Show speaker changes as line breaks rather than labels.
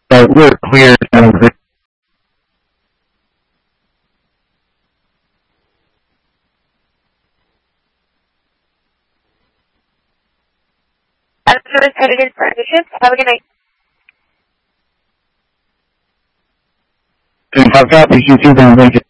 So we're clear.
Service Edited Partnership. Have a good night.
I've got the YouTube and link it.